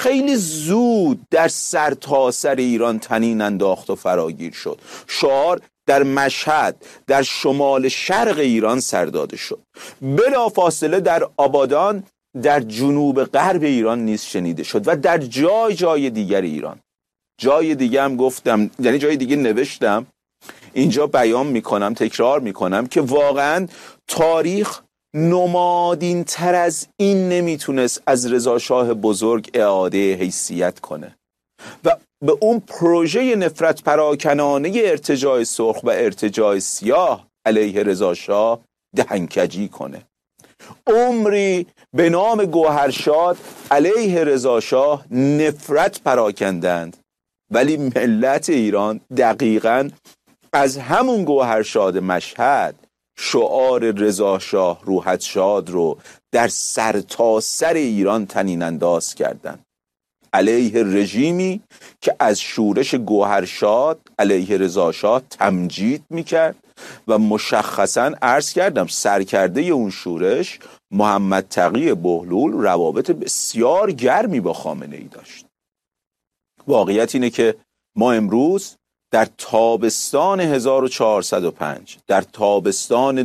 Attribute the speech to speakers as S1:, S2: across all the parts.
S1: خیلی زود در سرتاسر ایران طنین انداخت و فراگیر شد. شعار در مشهد در شمال شرق ایران سر داده شد. بلافاصله در آبادان در جنوب غرب ایران نیز شنیده شد و در جای دیگر ایران. جای دیگه هم گفتم، یعنی جای دیگه نوشتم، اینجا بیان میکنم، تکرار میکنم که واقعا تاریخ نمادین تر از این نمیتونست از رضا شاه بزرگ اعاده حیثیت کنه و به اون پروژه نفرت پراکنانه ارتجاع سرخ و ارتجاع سیاه علیه رضا شاه دهنکجی کنه. عمری به نام گوهرشاد علیه رضا شاه نفرت پراکندند، ولی ملت ایران دقیقاً از همون گوهرشاد مشهد شعار رضا شاه روحت شاد رو در سرتاسر ایران طنین انداز کردند علیه رژیمی که از شورش گوهرشاد علیه رضا شاه تمجید میکرد و مشخصاً عرض کردم سرکرده اون شورش محمد تقی بهلول روابط بسیار گرمی با خامنه ای داشت. واقعیت اینه که ما امروز در تابستان 1405 در تابستان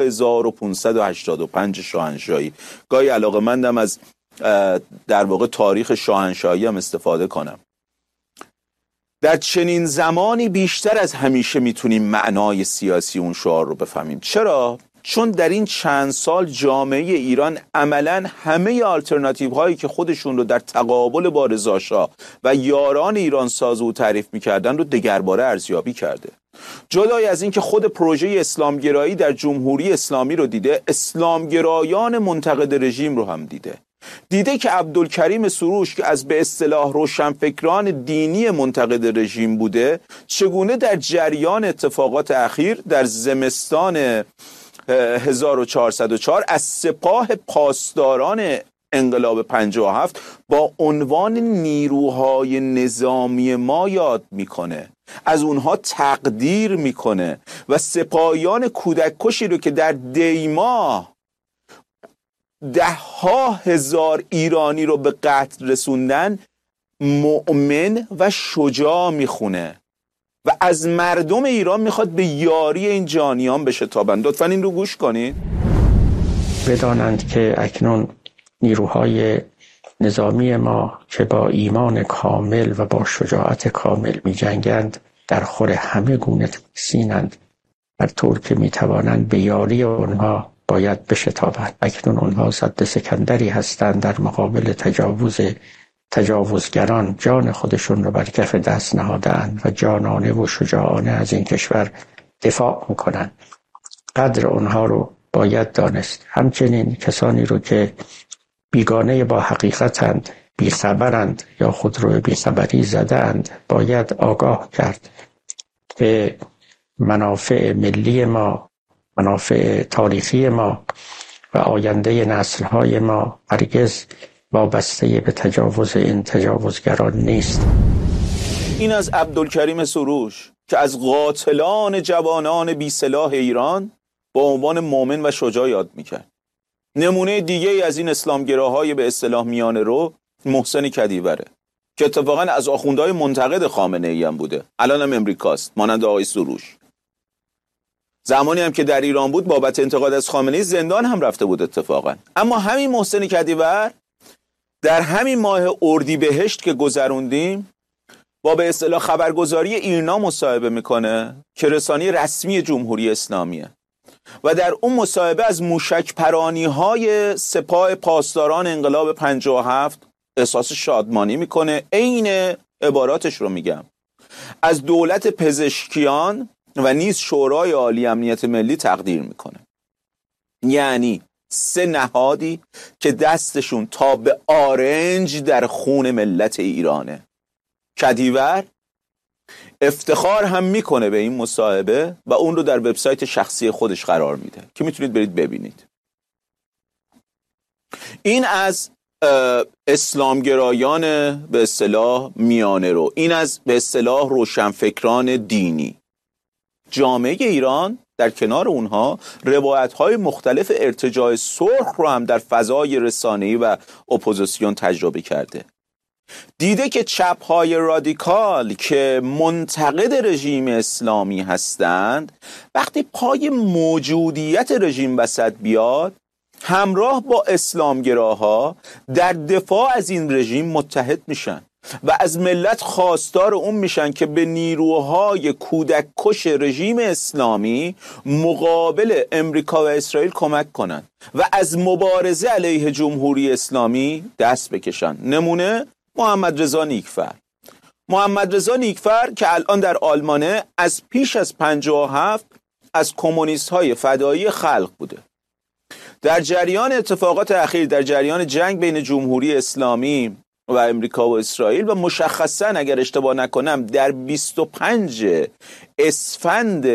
S1: 2585 شاهنشاهی، گاهی علاقه‌مندم از در واقع تاریخ شاهنشاهی هم استفاده کنم، در چنین زمانی بیشتر از همیشه میتونیم معنای سیاسی اون شعار رو بفهمیم. چرا؟ چون در این چند سال جامعه ایران عملاً همه آلترناتیو هایی که خودشون رو در تقابل با رضا شاه و یاران ایران ساز او تعریف میکردن رو دگرباره ارزیابی کرده. جدای از این که خود پروژه اسلامگرایی در جمهوری اسلامی رو دیده، اسلامگرایان منتقد رژیم رو هم دیده که عبدالکریم سروش که از به اصطلاح روشنفکران دینی منتقد رژیم بوده، چگونه در جریان اتفاقات اخیر در زمستان 1404 از سپاه پاسداران انقلاب 57 با عنوان نیروهای نظامی ما یاد میکنه، از اونها تقدیر میکنه و سپاهیان کودک کشی رو که در دیماه 10,000 ایرانی رو به قتل رسوندن مؤمن و شجاع میخونه و از مردم ایران میخواد به یاری این جانیان بشتابند. لطفاً این رو گوش کنید.
S2: بدانند که اکنون نیروهای نظامی ما که با ایمان کامل و با شجاعت کامل می جنگند در خور همه گونه سینند، هر طور که می توانند به یاری آنها باید بشتابند. اکنون آنها سد سکندری هستند در مقابل تجاوزگران جان خودشون رو بر کف دست نهادند و جانانه و شجاعانه از این کشور دفاع میکنند. قدر اونها رو باید دانست. همچنین کسانی رو که بیگانه با حقیقتند، بیخبرند یا خود رو بیخبری زدند، باید آگاه کرد که منافع ملی ما، منافع تاریخی ما و آینده نسل‌های ما هرگز وابسته به تجاوز این تجاوزگران نیست.
S1: این از عبدالکریم سروش که از قاتلان جوانان بی سلاح ایران با عنوان مؤمن و شجاع یاد میکرد. نمونه دیگه ای از این اسلامگراهای به اصطلاح میانه رو محسن کدیوره که اتفاقا از آخوندهای منتقد خامنه ای هم بوده، الان هم امریکاست، مانند آقای سروش. زمانی هم که در ایران بود بابت انتقاد از خامنه ای زندان هم رفته بود اتفاقا. اما همین محسن کدیور در همین ماه اردیبهشت که گذروندیم با به اصطلاح خبرگزاری ایرنا مصاحبه میکنه که رسانه رسمی جمهوری اسلامیه و در اون مصاحبه از موشک پرانی های سپاه پاسداران انقلاب 57 احساس شادمانی میکنه. عین عباراتش رو میگم، از دولت پزشکیان و نیز شورای عالی امنیت ملی تقدیر میکنه. یعنی سه نهادی که دستشون تا به آرنج در خون ملت ایرانه. کدیور افتخار هم میکنه به این مصاحبه و اون رو در وبسایت شخصی خودش قرار میده که میتونید برید ببینید. این از اسلامگرایان به اصطلاح میانه رو، این از به اصطلاح روشنفکران دینی. جامعه ایران در کنار اونها روایت‌های مختلف ارتجاع سرخ رو هم در فضای رسانه‌ای و اپوزیسیون تجربه کرده. دیده که چپ‌های رادیکال که منتقد رژیم اسلامی هستند وقتی پای موجودیت رژیم وسط بیاد همراه با اسلامگراها در دفاع از این رژیم متحد میشن و از ملت خواستار اون میشن که به نیروهای کودک کش رژیم اسلامی مقابل امریکا و اسرائیل کمک کنن و از مبارزه علیه جمهوری اسلامی دست بکشن. نمونه محمد رضا نیکفر که الان در آلمانه از پیش از 57 از کمونیست های فدایی خلق بوده. در جریان اتفاقات اخیر، در جریان جنگ بین جمهوری اسلامی و امریکا و اسرائیل و مشخصا اگر اشتباه نکنم در 25 اسفند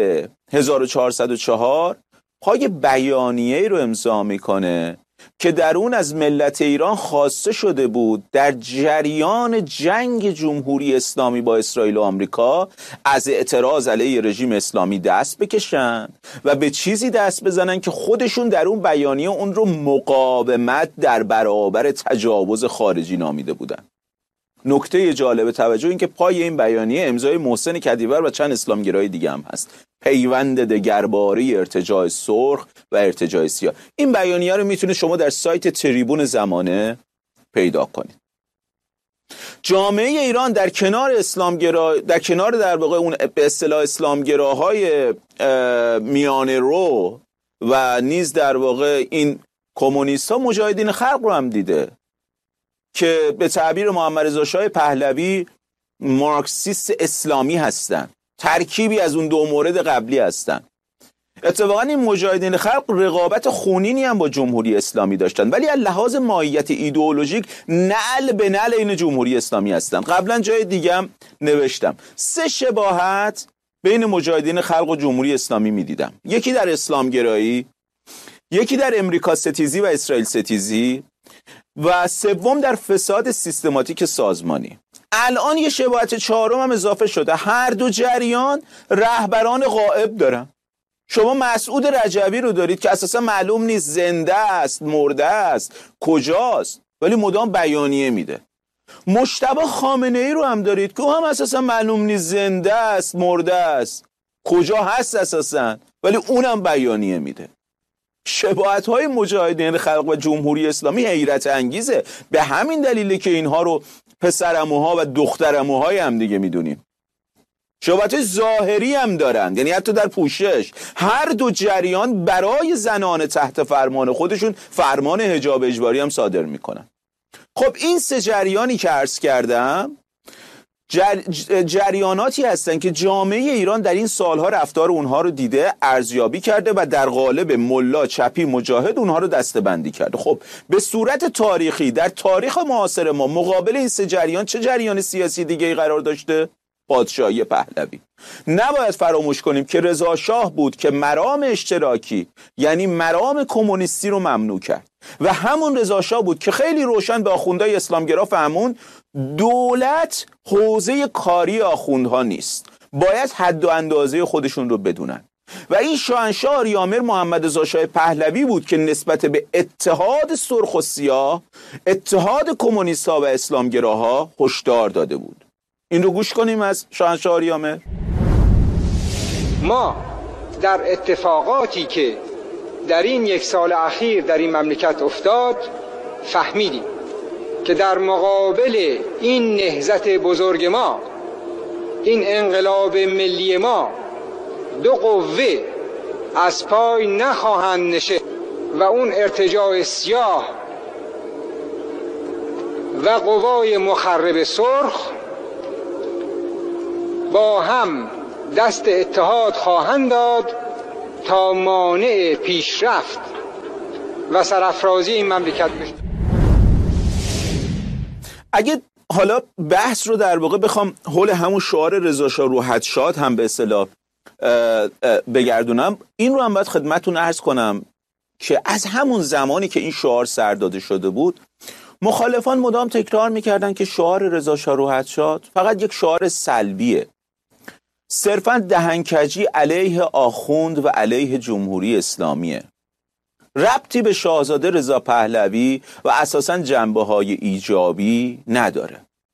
S1: 1404 پای بیانیه‌ای رو امضا میکنه که در اون از ملت ایران خواسته شده بود در جریان جنگ جمهوری اسلامی با اسرائیل و آمریکا از اعتراض علیه رژیم اسلامی دست بکشن و به چیزی دست بزنن که خودشون در اون بیانیه اون رو مقاومت در برابر تجاوز خارجی نامیده بودن. نکته جالب توجه این که پای این بیانیه امضای محسن کدیور و چند اسلامگرای دیگه هم هست. پیوند دگرباره ارتجاع سرخ و ارتجاع سیاه. این بیانیه رو میتونه شما در سایت تریبون زمانه پیدا کنید. جامعه ایران در کنار در کنار در واقع اون به اصطلاح اسلامگراهای میانه رو و نیز در واقع این کمونیست‌ها مجاهدین خلق رو هم دیده که به تعبیر محمد رضا شاه پهلوی مارکسیست اسلامی هستند، ترکیبی از اون دو مورد قبلی هستند. اتفاقا این مجاهدین خلق رقابت خونینی هم با جمهوری اسلامی داشتن ولی از لحاظ ماهیت ایدئولوژیک نعل به نعل این جمهوری اسلامی هستن. قبلا جای دیگه هم نوشتم 3 شباهت بین مجاهدین خلق و جمهوری اسلامی میدیدم. یکی در اسلامگرایی، یکی در امریکا ستیزی و اسرائیل ستیزی و سوم در فساد سیستماتیک سازمانی. الان یه شباهت چهارم هم اضافه شده. هر دو جریان رهبران غائب دارن. شما مسعود رجبی رو دارید که اساسا معلوم نیست زنده است، مرده است، کجاست، ولی مدام بیانیه میده. مجتبی خامنه‌ای رو هم دارید که هم اساسا معلوم نیست زنده است، مرده است، کجا هست اساسا، ولی اونم بیانیه میده. شباهت‌های مجاهدین خلق و جمهوری اسلامی حیرت انگیزه. به همین دلیله که اینها رو پسرعموها و دخترعموهای هم دیگه میدونیم. شباهت ظاهری هم دارن، یعنی حتی در پوشش. هر دو جریان برای زنان تحت فرمان خودشون فرمان حجاب اجباری هم صادر میکنن. خب این 3 جریانی که عرض کردم جریاناتی هستن که جامعه ایران در این سالها رفتار اونها رو دیده، ارزیابی کرده و در قالب ملا چپی مجاهد اونها رو دسته‌بندی کرده. خب به صورت تاریخی در تاریخ معاصر ما مقابل این 3 جریان چه جریان سیاسی دیگه‌ای قرار داشته؟ پادشاهی پهلوی. نباید فراموش کنیم که رضا شاه بود که مرام اشتراکی یعنی مرام کمونیستی رو ممنوع کرد و همون رضا شاه بود که خیلی روشن به آخوندهای اسلامگرا فهمون دولت حوزه کاری آخوندها نیست، باید حد و اندازه خودشون رو بدونن. و این شاهنشاه آریامر محمد رضا شاه پهلوی بود که نسبت به اتحاد سرخ و سیاه، اتحاد کمونیست‌ها و اسلامگراها هشدار داده بود. این رو گوش کنیم از شاهنشاه آریامر.
S3: ما در اتفاقاتی که در این 1 سال اخیر در این مملکت افتاد فهمیدیم که در مقابل این نهضت بزرگ ما، این انقلاب ملی ما، 2 قوه از پای نخواهند نشست و اون ارتجاع سیاه و قوای مخرب سرخ با هم دست اتحاد خواهند داد تا مانع پیشرفت و سرافرازی این مملکت بشه.
S1: اگه حالا بحث رو در واقع بخوام حول همون شعار رضا شاه روحت شاد هم به اصطلاح بگردونم، این رو هم باید خدمتتون عرض کنم که از همون زمانی که این شعار سر داده شده بود مخالفان مدام تکرار میکردن که شعار رضا شاه روحت شاد فقط یک شعار سلبیه، صرفاً دهنکجی علیه آخوند و علیه جمهوری اسلامیه، ربطی به شاهزاده رضا پهلوی و اساساً جنبه‌های ایجابی نداره.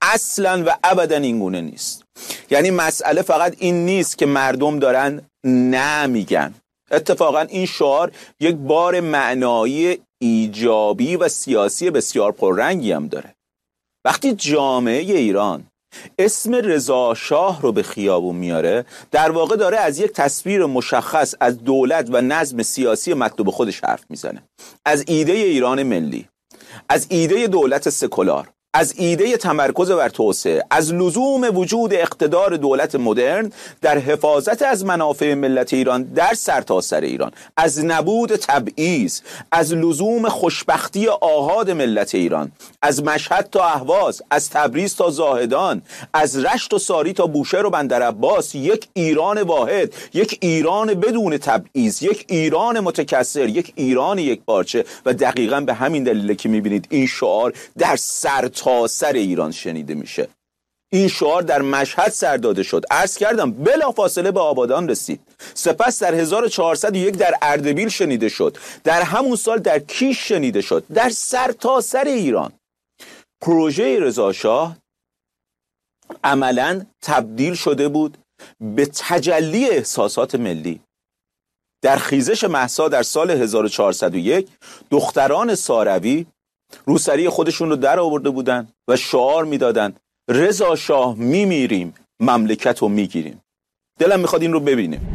S1: اصلا و ابدا این گونه نیست. یعنی مسئله فقط این نیست که مردم دارن نه میگن. اتفاقا این شعار یک بار معنایی ایجابی و سیاسی بسیار پررنگی هم داره. وقتی جامعه ایران اسم رضا شاه رو به خیابون میاره، در واقع داره از یک تصویر مشخص از دولت و نظم سیاسی مطلوب خودش حرف میزنه. از ایده ایران ملی، از ایده دولت سکولار، از ایده تمرکز بر توسعه، از لزوم وجود اقتدار دولت مدرن در حفاظت از منافع ملت ایران در سرتاسر ایران، از نبود تبعیض، از لزوم خوشبختی آحاد ملت ایران، از مشهد تا اهواز، از تبریز تا زاهدان، از رشت و ساری تا بوشهر و بندرعباس، یک ایران واحد، یک ایران بدون تبعیض، یک ایران متکثر، یک ایران یک پارچه. و دقیقاً به همین دلیل که میبینید این شعار در سر ایران شنیده میشه. این شعار در مشهد سر داده شد، عرض کردم بلافاصله به آبادان رسید، سپس در 1401 در اردبیل شنیده شد، در همون سال در کیش شنیده شد، در سر ایران. پروژه رضا شاه عملاً تبدیل شده بود به تجلی احساسات ملی. در خیزش مهسا در سال 1401 دختران ساروی روسری خودشون رو در آورده بودن و شعار میدادن رضا شاه میمیریم مملکت رو میگیریم. دلم میخواد این رو ببینیم.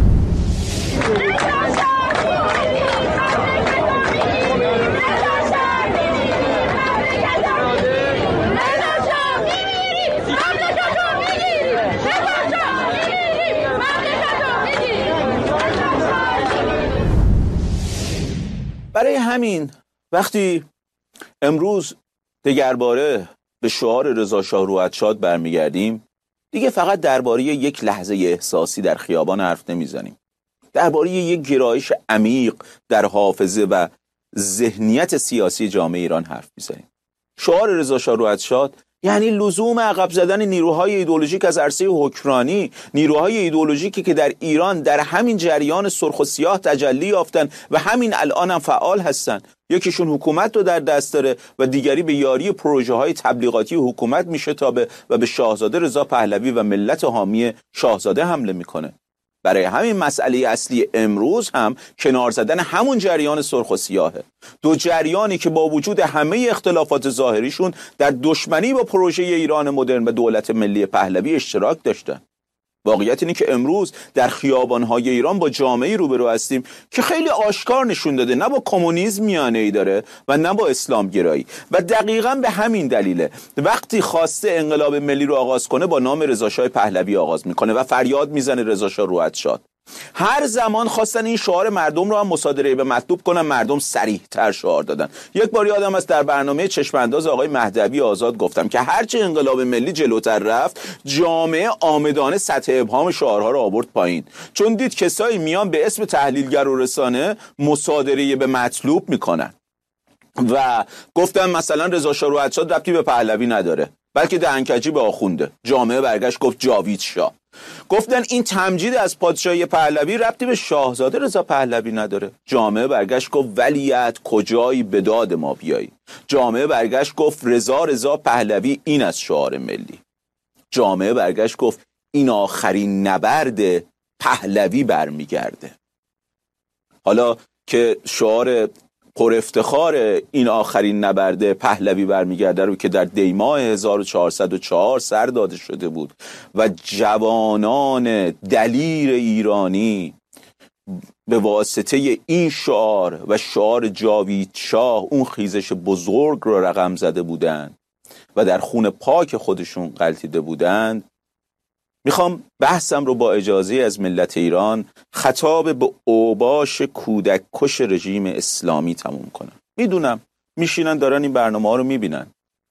S1: برای همین وقتی امروز دگرباره به شعار رضا شاه روحت شاد برمیگردیم، دیگه فقط درباره یک لحظه احساسی در خیابان حرف نمیزنیم. درباره یک گرایش عمیق در حافظه و ذهنیت سیاسی جامعه ایران حرف میزنیم. شعار رضا شاه روحت شاد یعنی لزوم عقب زدن نیروهای ایدئولوژیک از عرصه حکمرانی، نیروهای ایدئولوژیکی که در ایران در همین جریان سرخ و سیاه تجلی یافتن و همین الان هم فعال هستن. یکیشون حکومت رو در دست داره و دیگری به یاری پروژه های تبلیغاتی حکومت میشتابه و به شاهزاده رضا پهلوی و ملت حامی شاهزاده حمله میکنه. برای همین مسئله اصلی امروز هم کنار زدن همون جریان سرخ و سیاهه. دو جریانی که با وجود همه اختلافات ظاهریشون در دشمنی با پروژه ایران مدرن و دولت ملی پهلوی اشتراک داشتن. واقعیت اینه که امروز در خیابان‌های ایران با جامعه‌ای روبرو هستیم که خیلی آشکار نشون داده نه با کمونیسم میانه‌ای داره و نه با اسلام گرایی. و دقیقاً به همین دلیله وقتی خواسته انقلاب ملی رو آغاز کنه با نام رضا شاه پهلوی آغاز میکنه و فریاد میزنه رضا شاه روحت شاد. هر زمان خواستن این شعار مردم رو هم مصادره به مطلوب کنن، مردم صریح‌تر شعار دادن. یک بار یادم است در برنامه چشم انداز آقای مهدوی آزاد گفتم که هرچه انقلاب ملی جلوتر رفت، جامعه آمدانه سطح ابهام شعارها رو آورد پایین، چون دید کسایی میان به اسم تحلیلگر و رسانه مصادره به مطلوب میکنن و گفتم مثلا رضا شاه روحت شاد ربطی به پهلوی نداره بلکه دهنکجی به آخونده. جامعه برگشت گفت جاوید شاه. گفتن این تمجید از پادشاهی پهلوی ربطی به شاهزاده رضا پهلوی نداره. جامعه برگشت گفت ولیعت کجایی به داد ما بیایی. جامعه برگشت گفت رضا پهلوی این از شعار ملی. جامعه برگشت گفت این آخرین نبرد پهلوی برمیگرده. حالا که شعار پر افتخار این آخرین نبرد پهلوی برمیگرده رو که در دیماه 1404 سر داده شده بود و جوانان دلیر ایرانی به واسطه این شعار و شعار جاوید شاه اون خیزش بزرگ رو رقم زده بودند و در خون پاک خودشون غلطیده بودند، میخوام بحثم رو با اجازه از ملت ایران خطاب به اوباش کودک کش رژیم اسلامی تموم کنم. میدونم میشینن دارن این برنامه ها رو میبینن.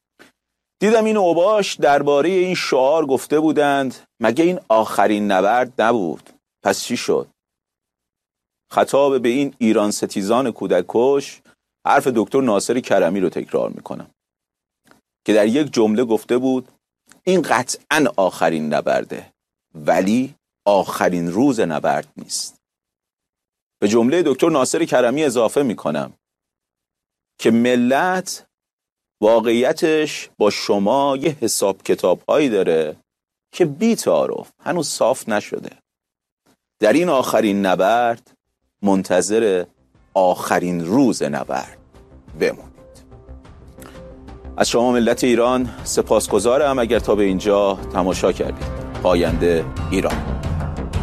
S1: دیدم این اوباش درباره این شعار گفته بودند مگه این آخرین نبرد نبود؟ پس چی شد؟ خطاب به این ایران ستیزان کودک کش حرف دکتر ناصر کرمی رو تکرار میکنم که در یک جمله گفته بود این قطعاً آخرین نبرده ولی آخرین روز نبرد نیست. به جمله دکتر ناصر کرمی اضافه میکنم که ملت واقعیتش با شما یه حساب کتاب هایی داره که بی تعارف هنوز صاف نشده. در این آخرین نبرد منتظر آخرین روز نبرد بمونید. از شما ملت ایران سپاسگزارم اگر تا به اینجا تماشا کردید. پاینده ایران.